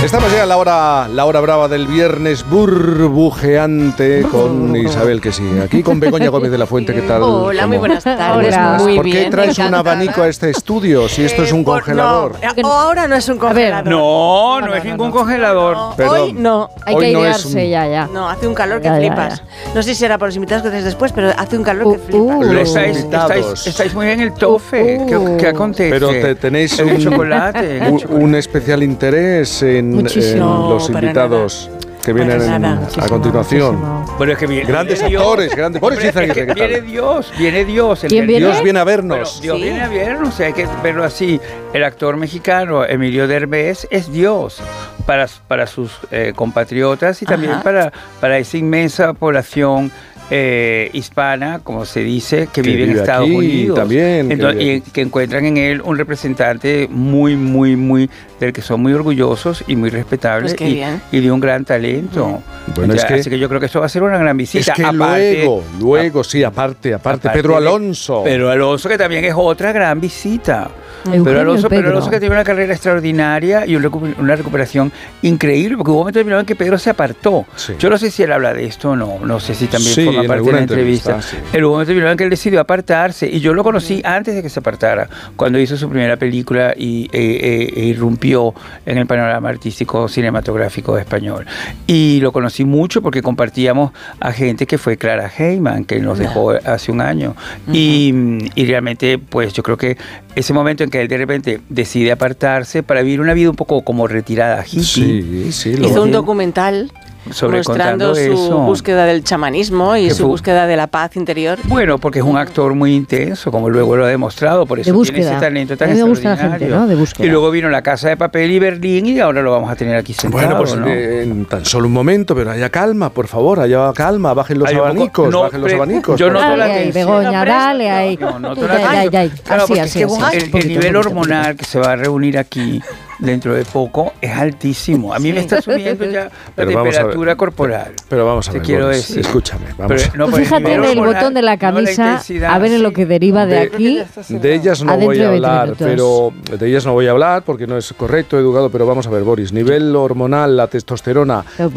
Estamos ya a la hora brava del viernes burbujeante con Isabel, que sí. Aquí con Begoña Gómez de la Fuente, ¿qué tal? Hola, muy buenas tardes. Hola. Muy ¿Por qué bien, traes un encantada. abanico a este estudio si esto es un congelador? No, ahora no es un congelador. No es ningún congelador. No, Perdón. hoy no. Hay Hoy que no es airearse ya. No, hace un calor que Ya, flipas. No sé si era por los invitados que tenéis después, pero hace un calor que flipas. Pero Los estáis invitados. muy en el tofe. ¿Qué acontece? Pero tenéis En el chocolate. en el chocolate. un especial interés en Muchísimo. los No, para invitados que vienen Para nada. a continuación. Bueno, es que viene Grandes Dios. actores, grandes. Boris Hombre, es Izaguirre, que ¿qué tal? viene Dios. ¿Quién viene? Dios viene a Bueno, vernos. Dios Sí. viene a vernos, hay que verlo así. El actor mexicano Emilio Derbez es Dios para sus compatriotas y también Ajá. para esa inmensa población hispana, como se dice, que vive en vive Estados aquí Unidos. también, que Entonces, vive y que encuentran en él un representante muy del que son muy orgullosos y muy respetables, Pues qué bien. y de un gran talento. Bueno, es que- así que yo creo que esto va a ser una gran visita. Es que Aparte- luego, sí, aparte, Pedro Alonso. Pedro Alonso, que también es otra gran visita. Eugenio Pedro Alonso Pedro. que tiene una carrera extraordinaria y una recuperación increíble, porque hubo un momento determinado en que Pedro se apartó. Sí. Yo no sé si él habla de esto o no sé si también Sí, forma en parte de alguna la entrevista. entrevista, sí. Pero hubo un momento determinado en que él decidió apartarse, y yo lo conocí antes de que se apartara, cuando hizo su primera película y irrumpió en el panorama artístico cinematográfico español. Y lo conocí mucho porque compartíamos a gente que fue Clara Heyman, que nos dejó hace un año. Y realmente, pues yo creo que ese momento en que él de repente decide apartarse para vivir una vida un poco como retirada, hippie, Sí, Hizo un bien. documental sobre mostrando contando su eso. búsqueda del chamanismo y Que su fue- búsqueda de la paz interior. Bueno, porque es un actor muy intenso, como luego lo ha demostrado, por eso De tiene búsqueda. ese talento tan A mí me gusta la extraordinario. gente, ¿no? De búsqueda. Y luego vino La Casa de Papel y Berlín, y ahora lo vamos a tener aquí sentado, Bueno, pues ¿no? en tan solo un momento, pero haya calma, por favor, haya calma, bajen los Hay un poco- abanicos, no, bajen los pre- abanicos. yo noto la Dale ahí, tensión. Begoña, No, dale ahí. No, noto Ya, la ya, tensión. ya. Claro, Así, porque así, es que así. el Poquito, nivel poquito, hormonal que se va a reunir aquí dentro de poco es altísimo. A mí me está subiendo ya la Pero vamos a ver. temperatura corporal. Pero vamos a Te ver, quiero Boris, decir. escúchame, Pero, vamos. no, Tú por fíjate nivel en el hormonal, botón de la no camisa, intensidad, a ver en lo que deriva de Yo creo que aquí. ya está cerrado. De ellas no Adentro voy de a 20 hablar, minutos. pero de ellas no voy a hablar porque no es correcto, educado, pero vamos a ver, Boris, nivel hormonal, la testosterona